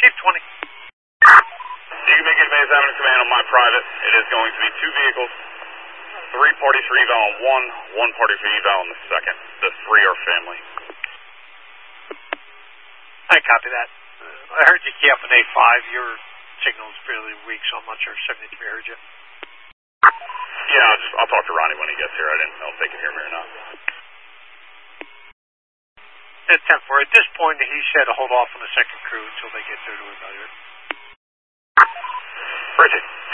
Chief 20. You can make advance Avenue Command on my private. It is going to be 2 vehicles, 3 parties for eval on one party for eval on the second. The 3 are family. I copy that. I heard you key up an A5. Your signal is fairly weak, so I'm not sure if 73 heard you. Yeah, I'll talk to Ronnie when he gets here. I didn't know if they can hear me or not. At 10-4. At this point, he said to hold off on the second crew until they get there to evaluate. Bridget.